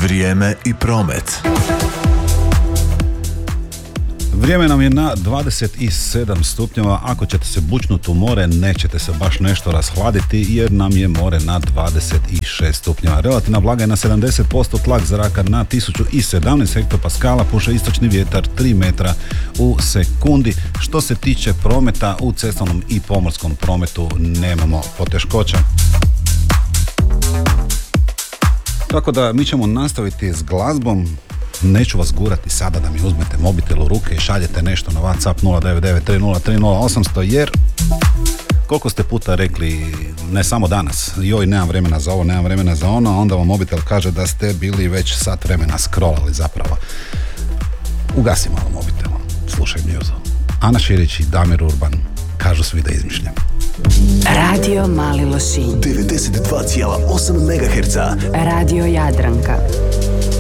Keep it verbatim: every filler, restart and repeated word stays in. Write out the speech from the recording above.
Vrijeme i promet. Vrijeme nam je na dvadeset sedam stupnjeva. Ako ćete se bućnuti u more, nećete se baš nešto rashladiti jer nam je more na dvadeset šest stupnjeva. Relativna vlaga je na sedamdeset posto, tlak zraka na tisuću sedamnaest hektopaskala, puše istočni vjetar tri metra u sekundi. Što se tiče prometa, u cestovnom i pomorskom prometu nemamo poteškoća. Tako da mi ćemo nastaviti s glazbom. Neću vas gurati sada da mi uzmete mobitel u ruke i šaljete nešto na WhatsApp nula devet devet tri nula tri nula osam zero zero jer koliko ste puta rekli, ne samo danas, joj nemam vremena za ovo, nemam vremena za ono, onda vam mobitel kaže da ste bili već sat vremena scrollali zapravo. Ugasi malo mobitel, slušaj Mjuzu. Ana Širić i Damir Urban, kažu svi da izmišljam. Radio Mali Lošinj devedeset dva zarez osam megaherca. Radio Jadranka